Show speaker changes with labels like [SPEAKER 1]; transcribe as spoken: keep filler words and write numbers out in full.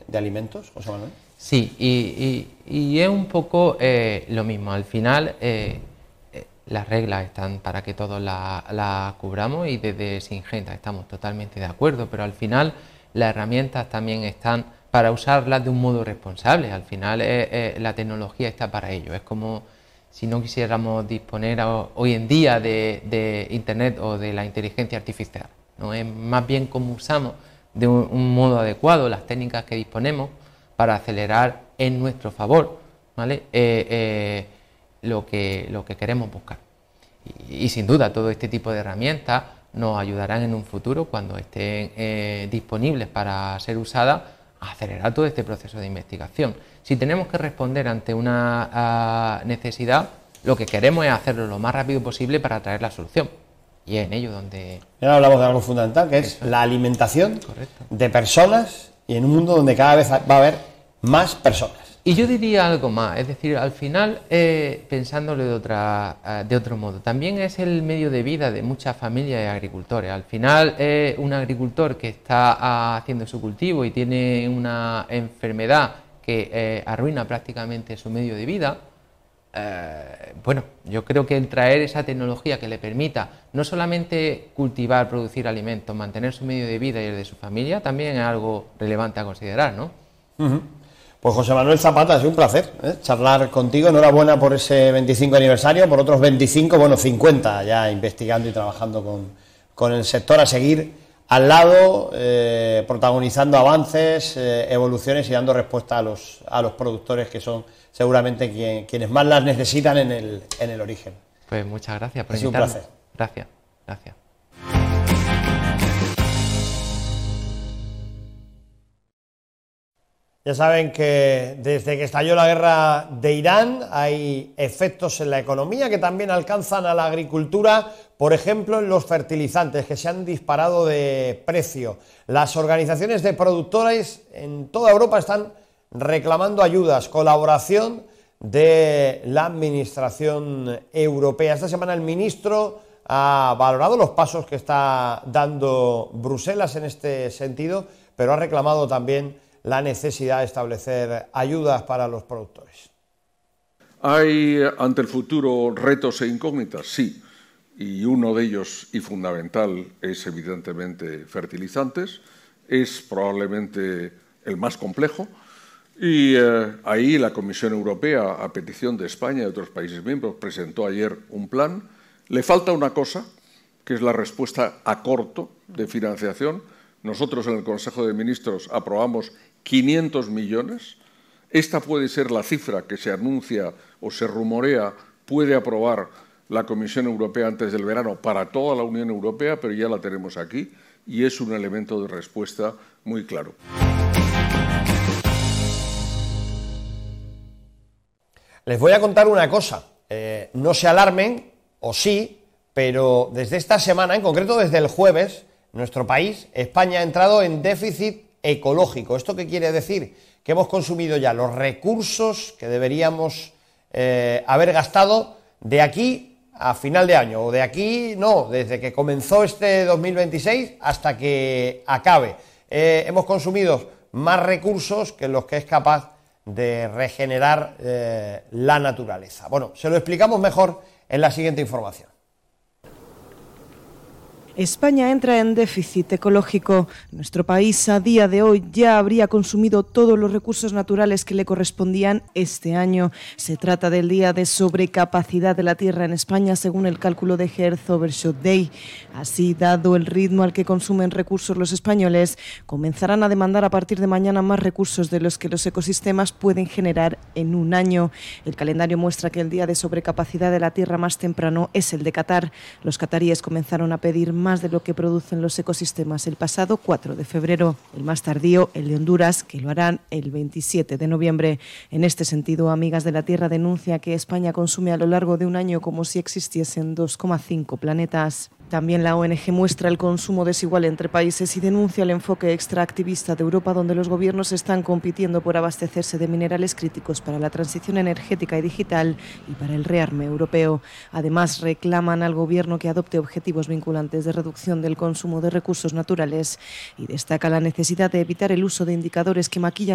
[SPEAKER 1] de alimentos, José Manuel?
[SPEAKER 2] Sí, y, y, y es un poco eh, lo mismo. Al final eh, eh, las reglas están para que todos las la cubramos y desde Singenta estamos totalmente de acuerdo, pero al final las herramientas también están para usarlas de un modo responsable. Al final eh, eh, la tecnología está para ello. Es como si no quisiéramos disponer a, hoy en día de, de Internet o de la inteligencia artificial, ¿no? Es más bien cómo usamos de un, un modo adecuado las técnicas que disponemos para acelerar en nuestro favor, ¿vale? eh, eh, lo, que, lo que queremos buscar. Y, y sin duda todo este tipo de herramientas nos ayudarán en un futuro, cuando estén eh, disponibles para ser usadas, a acelerar todo este proceso de investigación. Si tenemos que responder ante una uh, necesidad, lo que queremos es hacerlo lo más rápido posible para traer la solución. Y es en ello donde...
[SPEAKER 1] Ahora hablamos de algo fundamental, que es Eso. la alimentación Correcto. de personas, y en un mundo donde cada vez va a haber más personas.
[SPEAKER 2] Y yo diría algo más, es decir, al final, eh, pensándolo de, otra, uh, de otro modo, también es el medio de vida de muchas familias de agricultores. Al final, eh, un agricultor que está uh, haciendo su cultivo y tiene una enfermedad que eh, arruina prácticamente su medio de vida, eh, bueno, yo creo que el traer esa tecnología que le permita no solamente cultivar, producir alimentos, mantener su medio de vida y el de su familia, también es algo relevante a considerar, ¿no?
[SPEAKER 1] Uh-huh. Pues José Manuel Zapata, ha sido un placer ¿eh? charlar contigo. Enhorabuena por ese veinticinco aniversario, por otros veinticinco, bueno, cincuenta ya investigando y trabajando con, con el sector, a seguir al lado, eh, protagonizando avances, eh, evoluciones y dando respuesta a los, a los productores, que son seguramente quien, quienes más las necesitan en el, en el origen.
[SPEAKER 2] Pues muchas gracias por
[SPEAKER 1] ha sido
[SPEAKER 2] invitarme.
[SPEAKER 1] un placer.
[SPEAKER 2] Gracias, gracias.
[SPEAKER 1] Ya saben que desde que estalló la guerra de Irán hay efectos en la economía que también alcanzan a la agricultura, por ejemplo en los fertilizantes, que se han disparado de precio. Las organizaciones de productores en toda Europa están reclamando ayudas, colaboración de la Administración Europea. Esta semana el ministro ha valorado los pasos que está dando Bruselas en este sentido, pero ha reclamado también la necesidad de establecer ayudas para los productores.
[SPEAKER 3] ¿Hay ante el futuro retos e incógnitas? Sí, y uno de ellos, y fundamental, es evidentemente fertilizantes. Es probablemente el más complejo, y eh, ahí la Comisión Europea, a petición de España y de otros países miembros, presentó ayer un plan. Le falta una cosa, que es la respuesta a corto de financiación. Nosotros en el Consejo de Ministros aprobamos quinientos millones. Esta puede ser la cifra que se anuncia o se rumorea, puede aprobar la Comisión Europea antes del verano para toda la Unión Europea, pero ya la tenemos aquí y es un elemento de respuesta muy claro.
[SPEAKER 1] Les voy a contar una cosa, eh, no se alarmen, o sí, pero desde esta semana, en concreto desde el jueves, nuestro país, España, ha entrado en déficit ecológico. ¿Esto qué quiere decir? Que hemos consumido ya los recursos que deberíamos eh, haber gastado de aquí a final de año, o de aquí, no, desde que comenzó este dos mil veintiséis hasta que acabe. Eh, hemos consumido más recursos que los que es capaz de regenerar eh, la naturaleza. Bueno, se lo explicamos mejor en la siguiente información.
[SPEAKER 4] España entra en déficit ecológico. Nuestro país a día de hoy ya habría consumido todos los recursos naturales que le correspondían este año. Se trata del día de sobrecapacidad de la tierra en España, según el cálculo de Earth Overshot Day. Así, dado el ritmo al que consumen recursos los españoles, comenzarán a demandar a partir de mañana más recursos de los que los ecosistemas pueden generar en un año. El calendario muestra que el día de sobrecapacidad de la tierra más temprano es el de Qatar. Los cataríes comenzaron a pedir más más de lo que producen los ecosistemas el pasado cuatro de febrero. El más tardío, el de Honduras, que lo harán el veintisiete de noviembre. En este sentido, Amigas de la Tierra denuncia que España consume a lo largo de un año como si existiesen dos coma cinco planetas. También la O N G muestra el consumo desigual entre países y denuncia el enfoque extractivista de Europa, donde los gobiernos están compitiendo por abastecerse de minerales críticos para la transición energética y digital y para el rearme europeo. Además, reclaman al gobierno que adopte objetivos vinculantes de reducción del consumo de recursos naturales y destaca la necesidad de evitar el uso de indicadores que maquillan